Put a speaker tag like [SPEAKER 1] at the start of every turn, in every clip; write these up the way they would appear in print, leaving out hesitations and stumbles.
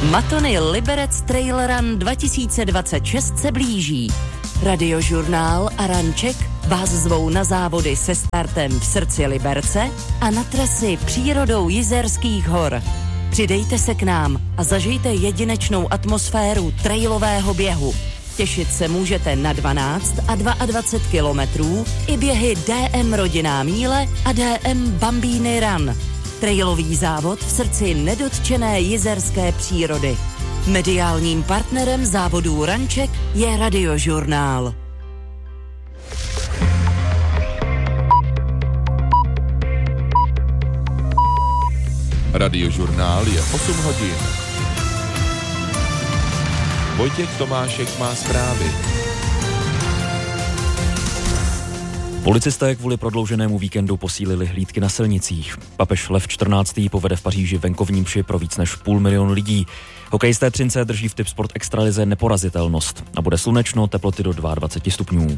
[SPEAKER 1] Matony Liberec Trail Run 2026 se blíží. Radiožurnál a Ranček vás zvou na závody se startem v srdci Liberce a na trasy přírodou Jizerských hor. Přidejte se k nám a zažijte jedinečnou atmosféru trailového běhu. Těšit se můžete na 12 a 22 kilometrů i běhy DM Rodinná míle a DM Bambíny Run. Trailový závod v srdci nedotčené jizerské přírody. Mediálním partnerem závodů Ranček je Radiožurnál.
[SPEAKER 2] Radiožurnál je 8 hodin. Vojtěch Tomášek má zprávy.
[SPEAKER 3] Policisté kvůli prodlouženému víkendu posílili hlídky na silnicích. Papež Lev XIV. Povede v Paříži venkovní mši pro víc než 500 000 lidí. Hokejisté Třince drží v Tipsport extralize neporazitelnost a bude slunečno, teploty do 22 stupňů.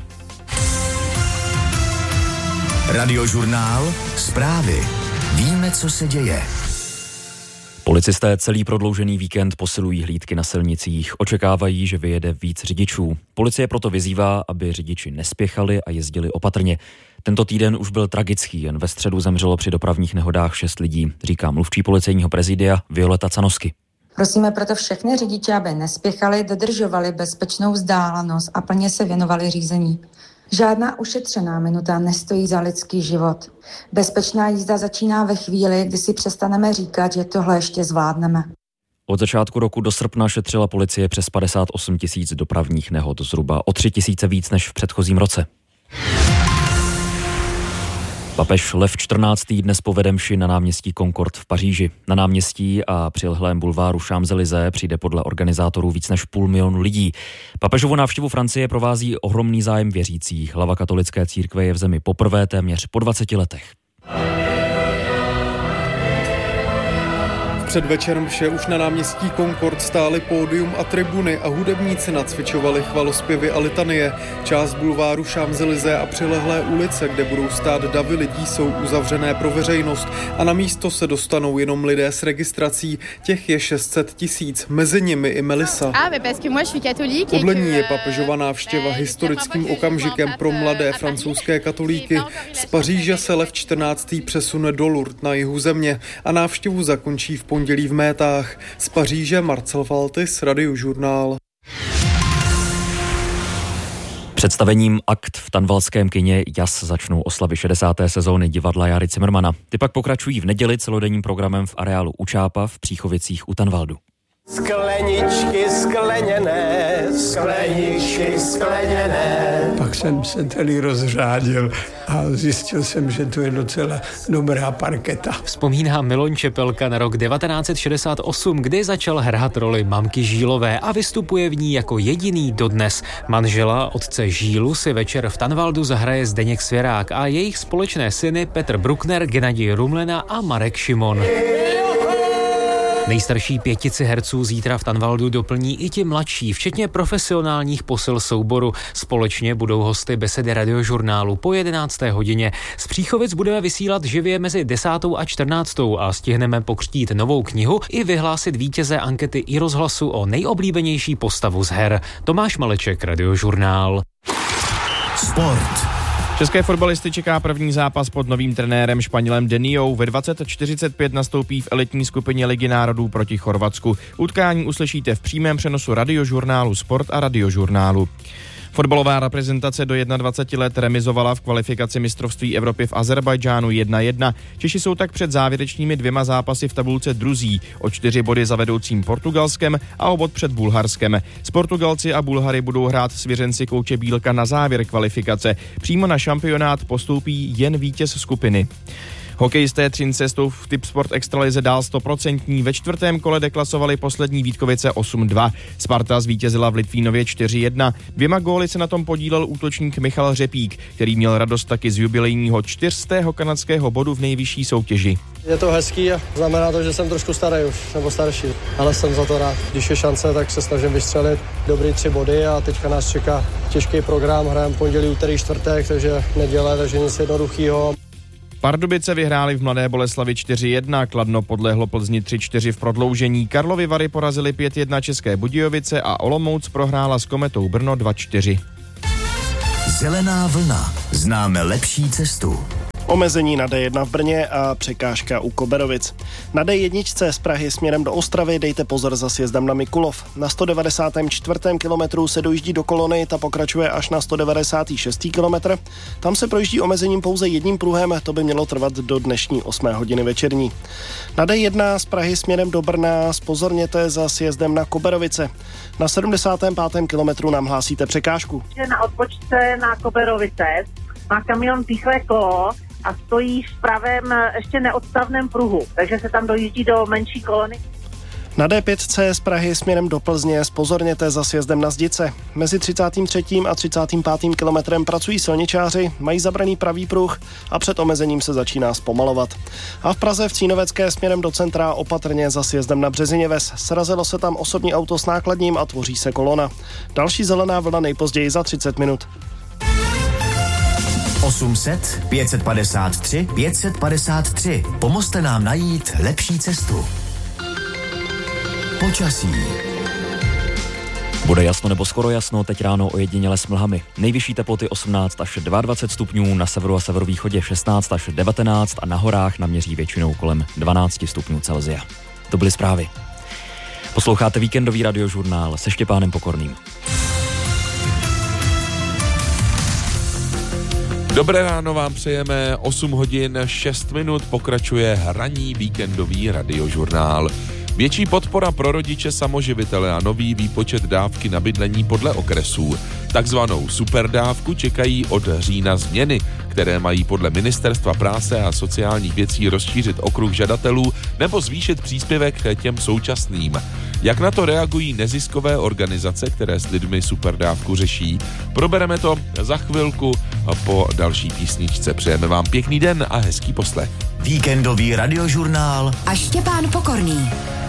[SPEAKER 4] Radiožurnál, zprávy. Víme, co se děje.
[SPEAKER 3] Policisté celý prodloužený víkend posilují hlídky na silnicích. Očekávají, že vyjede víc řidičů. Policie proto vyzývá, aby řidiči nespěchali a jezdili opatrně. Tento týden už byl tragický, jen ve středu zemřelo při dopravních nehodách 6 lidí, říká mluvčí policejního prezidia Violeta Canosky.
[SPEAKER 5] Prosíme proto všechny řidiče, aby nespěchali, dodržovali bezpečnou vzdálenost a plně se věnovali řízení. Žádná ušetřená minuta nestojí za lidský život. Bezpečná jízda začíná ve chvíli, kdy si přestaneme říkat, že tohle ještě zvládneme.
[SPEAKER 3] Od začátku roku do srpna šetřila policie přes 58 000 dopravních nehod, zhruba o 3 000 víc než v předchozím roce. Papež Lev XIV. Dnes povede mši na náměstí Concorde v Paříži. Na náměstí a přilehlém bulváru Champs-Élysées přijde podle organizátorů víc než 500 000 lidí. Papežovu návštěvu Francie provází ohromný zájem věřících. Hlava katolické církve je v zemi poprvé téměř po 20 letech.
[SPEAKER 6] Před večerem mše už na náměstí Concorde stály pódium a tribuny a hudebníci nacvičovali chvalospěvy a litanie. Část bulváru Champs-Élysées a přilehlé ulice, kde budou stát davy lidí, jsou uzavřené pro veřejnost a na místo se dostanou jenom lidé s registrací. Těch je 600 000, mezi nimi i Melissa. Podle ní je papežova návštěva historickým okamžikem pro mladé francouzské katolíky. Z Paříže se Lev XIV. Přesune do Lourdes na jihu země a návštěvu zakončí v pondělí v Métách. Z Paříže Marcel Faltis, Radiožurnál.
[SPEAKER 3] Představením Akt v tanvalském kině Jas začnou oslavy 60. sezóny divadla Járy Cimrmana. Ty pak pokračují v neděli celodenním programem v areálu u Čápa v Příchovicích u Tanvaldu.
[SPEAKER 7] Skleničky skleněné, skleničky skleněné.
[SPEAKER 8] Pak jsem se tady rozřádil a zjistil jsem, že to je docela dobrá parketa.
[SPEAKER 9] Vzpomíná Miloň Čepelka na rok 1968, kdy začal hrát roli mamky Žílové a vystupuje v ní jako jediný dodnes. Manžela otce Žílu si večer v Tanvaldu zahraje Zdeněk Svěrák a jejich společné syny Petr Bruckner, Gennadij Rumlena a Marek Šimon. Nejstarší pětici herců zítra v Tanvaldu doplní i ti mladší, včetně profesionálních posil souboru. Společně budou hosty besedy Radiožurnálu po 11. hodině. Z Příchovic budeme vysílat živě mezi 10. a 14. a stihneme pokřtít novou knihu i vyhlásit vítěze ankety i rozhlasu o nejoblíbenější postavu z her. Tomáš Maleček, Radiožurnál.
[SPEAKER 4] Sport.
[SPEAKER 10] České fotbalisty čeká první zápas pod novým trenérem Španělem Deniou. Ve 20:45 nastoupí v elitní skupině Ligy národů proti Chorvatsku. Utkání uslyšíte v přímém přenosu Radiožurnálu Sport a Radiožurnálu. Fotbalová reprezentace do 21 let remizovala v kvalifikaci mistrovství Evropy v Azerbajdžánu 1-1. Češi jsou tak před závěrečnými 2 zápasy v tabulce druzí, o 4 body za vedoucím Portugalskem a o bod před Bulharskem. S Portugalci a Bulhary budou hrát svěřenci kouče Bílka na závěr kvalifikace. Přímo na šampionát postoupí jen vítěz skupiny. Hokejisté Třince jsou v Tipsport extralize dál 100%. Ve 4. kole deklasovali poslední Vítkovice 8-2. Sparta zvítězila v Litvínově 4-1. 2 góly se na tom podílel útočník Michal Řepík, který měl radost taky z jubilejního 400. kanadského bodu v nejvyšší soutěži.
[SPEAKER 11] Je to hezký a znamená to, že jsem trošku starý už, nebo starší, ale jsem za to rád. Když je šance, tak se snažím vystřelit dobrý 3 body a teďka nás čeká těžký program. Hrajeme pondělí, úterý, čtvrtek, takže neděle, takže nic jednoduchýho.
[SPEAKER 10] Pardubice vyhráli v Mladé Boleslavi 4-1, Kladno podlehlo Plzni 3-4 v prodloužení, Karlovy Vary porazili 5-1 České Budějovice a Olomouc prohrála s Kometou Brno 2-4.
[SPEAKER 4] Zelená vlna. Známe lepší cestu.
[SPEAKER 12] Omezení na D1 v Brně a překážka u Koberovic. Na D1 z Prahy směrem do Ostravy dejte pozor za sjezdem na Mikulov. Na 194. kilometru se dojíždí do kolony, ta pokračuje až na 196. kilometr. Tam se projíždí omezením pouze jedním pruhem, to by mělo trvat do dnešní 8 hodiny večerní. Na D1 z Prahy směrem do Brna zpozorněte za sjezdem na Koberovice. Na 75. kilometru nám hlásíte překážku.
[SPEAKER 13] Na odpočce na Koberovice má kamion píchlé kolo a stojí v pravém ještě neodstavném pruhu, takže se tam dojíždí do menší kolony.
[SPEAKER 12] Na D5 z Prahy směrem do Plzně zpozorněte za sjezdem na Zdice. Mezi 33. a 35. kilometrem pracují silničáři, mají zabraný pravý pruh a před omezením se začíná zpomalovat. A v Praze v Cínovecké směrem do centra opatrně za sjezdem na Březiněves. Srazilo se tam osobní auto s nákladním a tvoří se kolona. Další zelená vlna nejpozději za 30 minut.
[SPEAKER 4] 800 553 553. Pomozte nám najít lepší cestu. Počasí.
[SPEAKER 3] Bude jasno nebo skoro jasno, teď ráno ojediněle s mlhami. Nejvyšší teploty 18 až 22 stupňů, na severu a severovýchodě 16 až 19 a na horách naměří většinou kolem 12 stupňů Celsia. To byly zprávy. Posloucháte víkendový radiožurnál se Štěpánem Pokorným.
[SPEAKER 2] Dobré ráno vám přejeme, 8 hodin 6 minut pokračuje ranní víkendový radiožurnál. Větší podpora pro rodiče samoživitele a nový výpočet dávky na bydlení podle okresů. Takzvanou superdávku čekají od října změny, které mají podle Ministerstva práce a sociálních věcí rozšířit okruh žadatelů nebo zvýšit příspěvek těm současným. Jak na to reagují neziskové organizace, které s lidmi superdávku řeší? Probereme to za chvilku po další písničce. Přejeme vám pěkný den a hezký poslech.
[SPEAKER 4] Víkendový radiožurnál
[SPEAKER 1] a Štěpán Pokorný.